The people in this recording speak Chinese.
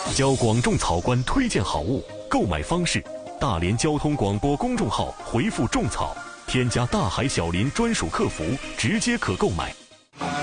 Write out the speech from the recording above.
教广种草官推荐好物，购买方式：大连交通广播公众号回复“种草”，添加大海小林专属客服，直接可购买。